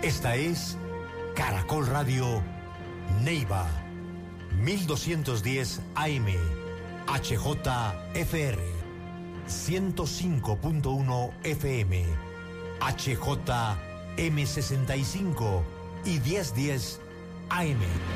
Esta es Caracol Radio Neiva, 1210 AM, HJFR, 105.1 FM, HJM65 y 1010 AM.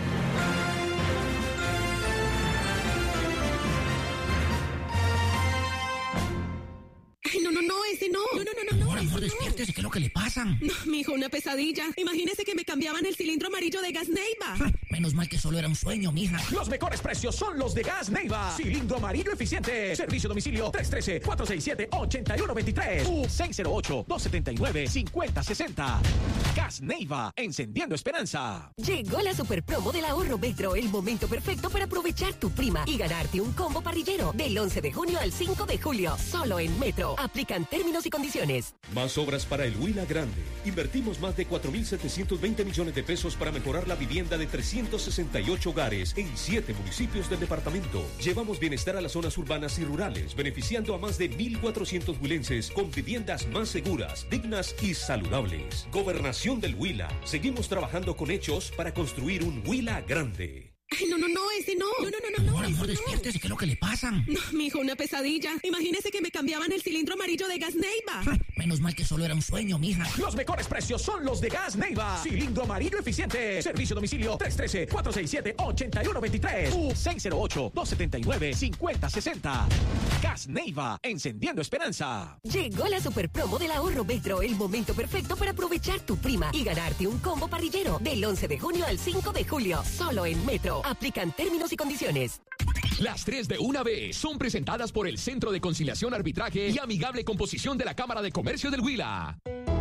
Amor, despiértese, ¿qué es lo que le pasa? No, mijo, una pesadilla. Imagínese que me cambiaban el cilindro amarillo de Gas Neiva. Menos mal que solo era un sueño, mija. Los mejores precios son los de Gas Neiva. Cilindro amarillo eficiente. Servicio a domicilio 313-467-8123 u 608-279-5060. Gas Neiva, encendiendo esperanza. Llegó la super promo del ahorro Metro, el momento perfecto para aprovechar tu prima y ganarte un combo parrillero del 11 de junio al 5 de julio. Solo en Metro. Aplican términos y condiciones. Más obras para el Huila Grande. Invertimos más de 4.720 millones de pesos para mejorar la vivienda de 368 hogares en 7 municipios del departamento. Llevamos bienestar a las zonas urbanas y rurales, beneficiando a más de 1.400 huilenses con viviendas más seguras, dignas y saludables. Gobernación del Huila. Seguimos trabajando con hechos para construir un Huila Grande. Ay, no, ese no. Amor, despiértese, ¿qué es lo que le pasa? No, mijo, una pesadilla. Imagínese que me cambiaban el cilindro amarillo de Gas Neiva. Menos mal que solo era un sueño, mija. Los mejores precios son los de Gas Neiva. Cilindro amarillo eficiente. Servicio a domicilio 313-467-8123 u 608-279-5060. Gas Neiva, encendiendo esperanza. Llegó la super promo del ahorro Metro, el momento perfecto para aprovechar tu prima y ganarte un combo parrillero del 11 de junio al 5 de julio. Solo en Metro. Aplican términos y condiciones. Las 3 de una vez son presentadas por el Centro de Conciliación, Arbitraje y Amigable Composición de la Cámara de Comercio del Huila.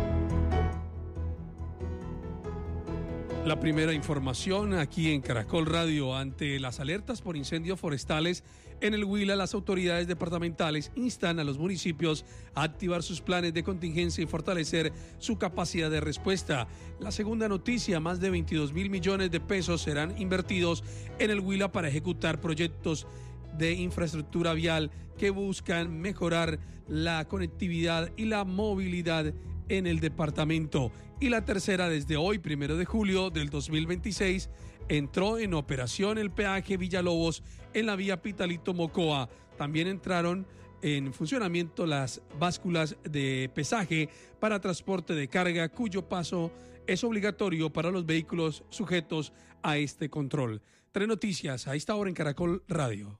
La primera información aquí en Caracol Radio. Ante las alertas por incendios forestales en el Huila, las autoridades departamentales instan a los municipios a activar sus planes de contingencia y fortalecer su capacidad de respuesta. La segunda noticia, más de 22.000 millones de pesos serán invertidos en el Huila para ejecutar proyectos de infraestructura vial que buscan mejorar la conectividad y la movilidad en el departamento. Y la tercera, desde hoy, 1 de julio del 2026, entró en operación el peaje Villalobos en la vía Pitalito-Mocoa. También entraron en funcionamiento las básculas de pesaje para transporte de carga, cuyo paso es obligatorio para los vehículos sujetos a este control. 3 noticias a esta hora en Caracol Radio.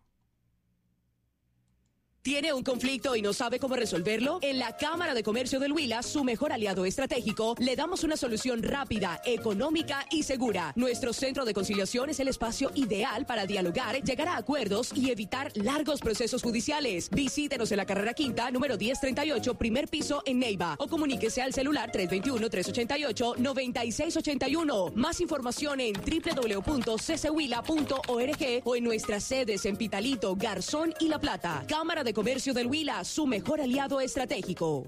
¿Tiene un conflicto y no sabe cómo resolverlo? En la Cámara de Comercio del Huila, su mejor aliado estratégico, le damos una solución rápida, económica y segura. Nuestro centro de conciliación es el espacio ideal para dialogar, llegar a acuerdos y evitar largos procesos judiciales. Visítenos en la carrera quinta, número 1038, primer piso en Neiva, o comuníquese al celular 321-388-9681. Más información en www.cchuila.org o en nuestras sedes en Pitalito, Garzón y La Plata. Cámara de Comercio del Huila, su mejor aliado estratégico.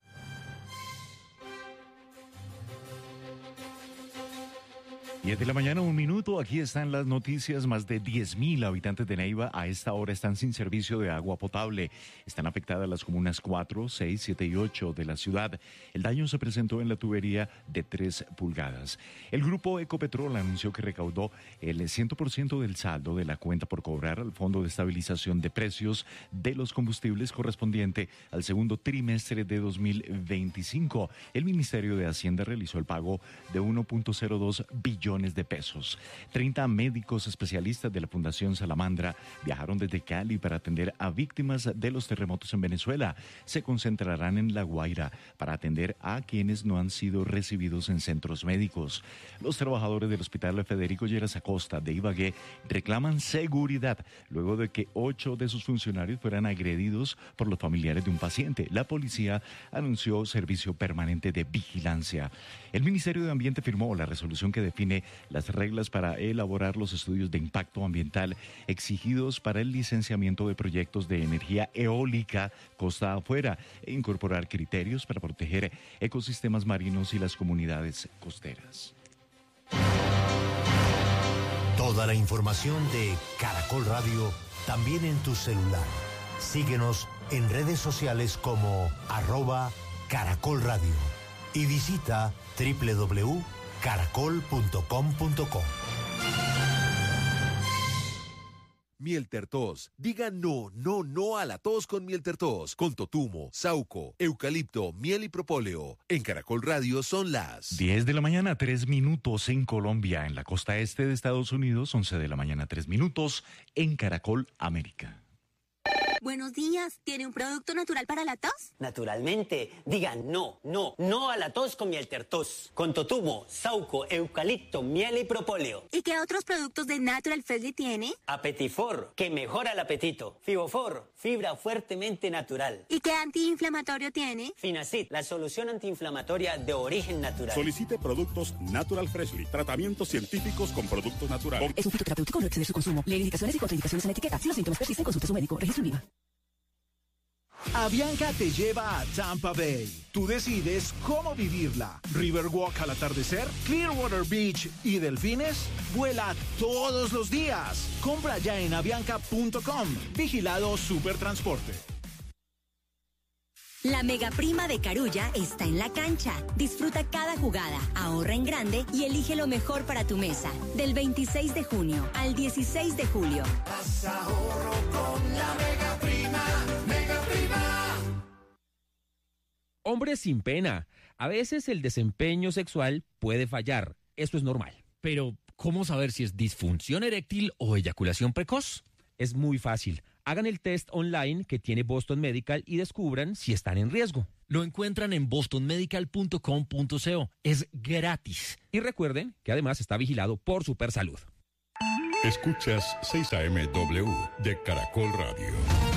10 de la mañana, 1 minuto. Aquí están las noticias. Más de 10.000 habitantes de Neiva a esta hora están sin servicio de agua potable. Están afectadas las comunas 4, 6, 7 y 8 de la ciudad. El daño se presentó en la tubería de 3 pulgadas. El grupo Ecopetrol anunció que recaudó el 100% del saldo de la cuenta por cobrar al Fondo de Estabilización de Precios de los Combustibles correspondiente al segundo trimestre de 2025. El Ministerio de Hacienda realizó el pago de 1.02 billones de pesos. 30 médicos especialistas de la Fundación Salamandra viajaron desde Cali para atender a víctimas de los terremotos en Venezuela. Se concentrarán en La Guaira para atender a quienes no han sido recibidos en centros médicos. Los trabajadores del Hospital Federico Lleras Acosta de Ibagué reclaman seguridad luego de que 8 de sus funcionarios fueran agredidos por los familiares de un paciente. La policía anunció servicio permanente de vigilancia. El Ministerio de Ambiente firmó la resolución que define las reglas para elaborar los estudios de impacto ambiental exigidos para el licenciamiento de proyectos de energía eólica costa afuera e incorporar criterios para proteger ecosistemas marinos y las comunidades costeras. Toda la información de Caracol Radio también en tu celular. Síguenos en redes sociales como @Caracol Radio. y visita www.caracol.com.co. Miel Tertos. Diga no, no, no a la tos con Miel Tertos. Con totumo, sauco, eucalipto, miel y propóleo. En Caracol Radio son las 10 de la mañana, 3 minutos en Colombia. En la costa este de Estados Unidos, 11 de la mañana, 3 minutos en Caracol América. Buenos días. ¿Tiene un producto natural para la tos? Naturalmente. Digan no, no, no a la tos con Miel Tertos. Con totumo, sauco, eucalipto, miel y propóleo. ¿Y qué otros productos de Natural Freshly tiene? Apetifor, que mejora el apetito. Fibofor, fibra fuertemente natural. ¿Y qué antiinflamatorio tiene? Finacid, la solución antiinflamatoria de origen natural. Solicite productos Natural Freshly. Tratamientos científicos con productos naturales. Es un fitoterapéutico, no excede su consumo. Lee indicaciones y contraindicaciones en etiqueta. Si los síntomas persisten, consulte a su médico. Registro INVIMA. Avianca te lleva a Tampa Bay. Tú decides cómo vivirla. Riverwalk al atardecer, Clearwater Beach y delfines. Vuela todos los días. Compra ya en avianca.com. Vigilado Supertransporte. La mega prima de Carulla está en la cancha. Disfruta cada jugada, ahorra en grande y elige lo mejor para tu mesa. Del 26 de junio al 16 de julio. Haz ahorro con la mega prima, mega prima. Hombres sin pena. A veces el desempeño sexual puede fallar. Esto es normal. Pero, ¿cómo saber si es disfunción eréctil o eyaculación precoz? Es muy fácil. Hagan el test online que tiene Boston Medical y descubran si están en riesgo. Lo encuentran en bostonmedical.com.co. Es gratis. Y recuerden que además está vigilado por Supersalud. Escuchas 6 AM-W de Caracol Radio.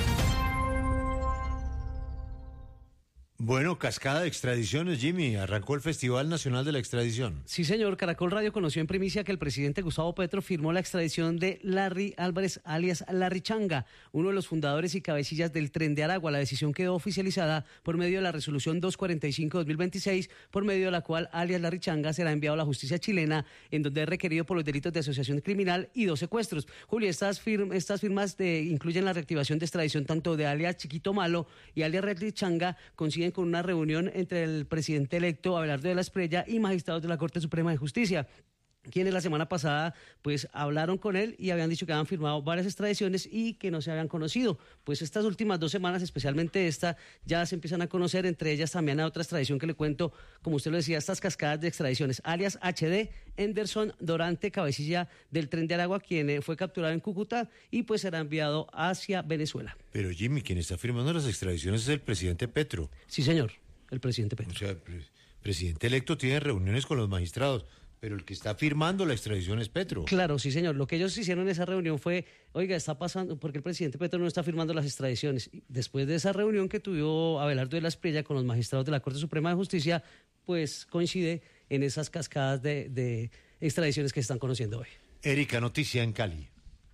Bueno, cascada de extradiciones, Jimmy. Arrancó el Festival Nacional de la Extradición. Sí, señor. Caracol Radio conoció en primicia que el presidente Gustavo Petro firmó la extradición de Larry Álvarez, alias Larry Changa, uno de los fundadores y cabecillas del Tren de Aragua. La decisión quedó oficializada por medio de la resolución 245-2026, por medio de la cual alias Larry Changa será enviado a la justicia chilena, en donde es requerido por los delitos de asociación criminal y 2 secuestros. Julio, estas firmas incluyen la reactivación de extradición tanto de alias Chiquito Malo y alias Larry Changa, consiguen con una reunión entre el presidente electo Abelardo de la Espriella y magistrados de la Corte Suprema de Justicia, quienes la semana pasada pues hablaron con él y habían dicho que habían firmado varias extradiciones y que no se habían conocido. Pues estas últimas 2 semanas, especialmente esta, ya se empiezan a conocer, entre ellas también a otra extradición que le cuento, como usted lo decía, estas cascadas de extradiciones, alias HD, Henderson Dorante, cabecilla del Tren de Aragua, quien fue capturado en Cúcuta y pues será enviado hacia Venezuela. Pero Jimmy, quien está firmando las extradiciones es el presidente Petro. Sí, señor, el presidente Petro. O sea, el presidente electo tiene reuniones con los magistrados, pero el que está firmando la extradición es Petro. Claro, sí, señor. Lo que ellos hicieron en esa reunión fue, oiga, está pasando, porque el presidente Petro no está firmando las extradiciones. Después de esa reunión que tuvo Abelardo de la Espriella con los magistrados de la Corte Suprema de Justicia, pues coincide en esas cascadas de extradiciones que se están conociendo hoy. Erika, noticia en Cali.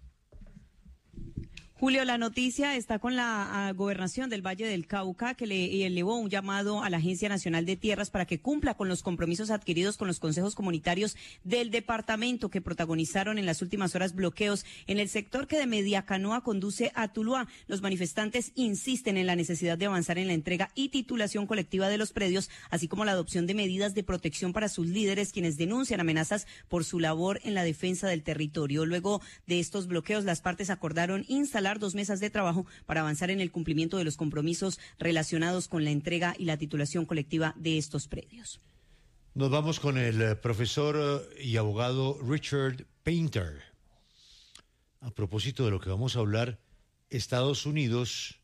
Julio, la noticia está con la gobernación del Valle del Cauca, que le elevó un llamado a la Agencia Nacional de Tierras para que cumpla con los compromisos adquiridos con los consejos comunitarios del departamento, que protagonizaron en las últimas horas bloqueos en el sector que de Mediacanoa conduce a Tuluá. Los manifestantes insisten en la necesidad de avanzar en la entrega y titulación colectiva de los predios, así como la adopción de medidas de protección para sus líderes, quienes denuncian amenazas por su labor en la defensa del territorio. Luego de estos bloqueos, las partes acordaron instalar 2 mesas de trabajo para avanzar en el cumplimiento de los compromisos relacionados con la entrega y la titulación colectiva de estos predios. Nos vamos con el profesor y abogado Richard Painter. A propósito de lo que vamos a hablar, Estados Unidos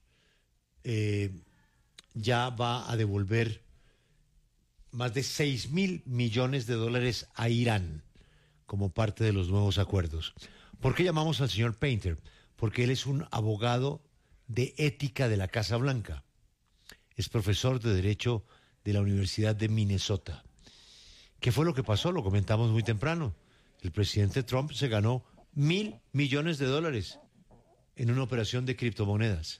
ya va a devolver más de $6.000 millones a Irán como parte de los nuevos acuerdos. ¿Por qué llamamos al señor Painter? Porque él es un abogado de ética de la Casa Blanca. Es profesor de Derecho de la Universidad de Minnesota. ¿Qué fue lo que pasó? Lo comentamos muy temprano. El presidente Trump se ganó $1.000 millones en una operación de criptomonedas.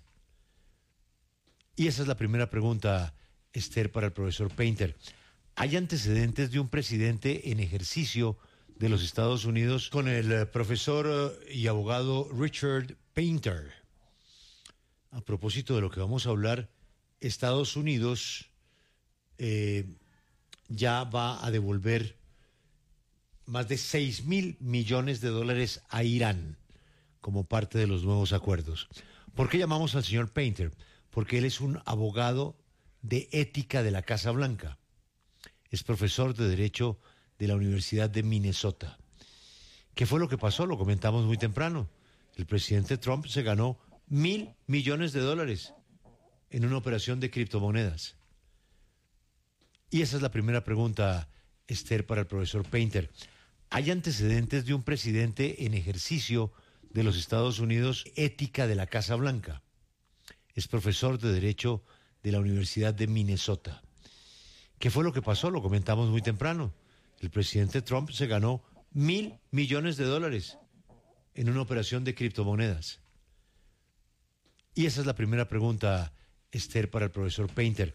Y esa es la primera pregunta, Esther, para el profesor Painter. ¿Hay antecedentes de un presidente en ejercicio de los Estados Unidos? Con el profesor y abogado Richard Painter. A propósito de lo que vamos a hablar, Estados Unidos ya va a devolver más de 6.000 millones de dólares a Irán como parte de los nuevos acuerdos. ¿Por qué llamamos al señor Painter? Porque él es un abogado de ética de la Casa Blanca. Es profesor de Derecho de la Universidad de Minnesota. ¿Qué fue lo que pasó? Lo comentamos muy temprano. El presidente Trump se ganó 1.000 millones de dólares en una operación de criptomonedas. Y esa es la primera pregunta, Esther, para el profesor Painter. ¿Hay antecedentes de un presidente en ejercicio de los Estados Unidos, ética de la Casa Blanca? Es profesor de Derecho de la Universidad de Minnesota. ¿Qué fue lo que pasó? Lo comentamos muy temprano. El presidente Trump se ganó 1.000 millones de dólares en una operación de criptomonedas. Y esa es la primera pregunta, Esther, para el profesor Painter.